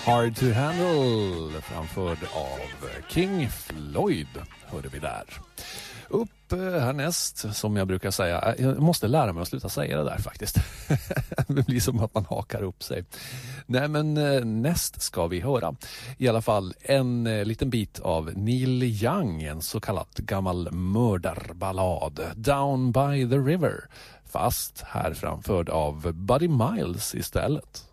Hard to Handle, framförd av King Floyd, hörde vi där. Upp härnäst, som jag brukar säga, jag måste lära mig att sluta säga det där faktiskt. Det blir som att man hakar upp sig. Nej, men näst ska vi höra i alla fall en liten bit av Neil Young, en så kallad gammal mördarballad, Down by the River, fast här framförd av Buddy Miles istället.